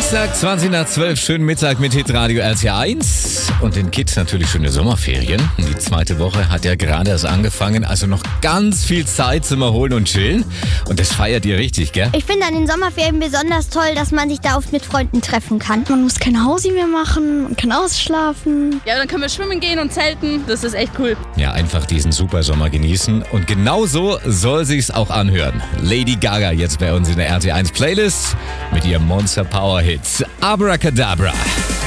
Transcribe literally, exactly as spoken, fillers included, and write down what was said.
Dienstag, zwanzig nach zwölf, schönen Mittag mit Hitradio R T eins. Und den Kids natürlich schöne Sommerferien. Die zweite Woche hat ja gerade erst angefangen, also noch ganz viel Zeit zum Erholen und Chillen. Und das feiert ihr richtig, gell? Ich finde an den Sommerferien besonders toll, dass man sich da oft mit Freunden treffen kann. Man muss kein Hausi mehr machen, man kann ausschlafen. Ja, dann können wir schwimmen gehen und zelten. Das ist echt cool. Ja, einfach diesen super Sommer genießen. Und genau so soll sich's auch anhören. Lady Gaga jetzt bei uns in der R T eins Playlist mit ihrem Monster Power Hit Abracadabra.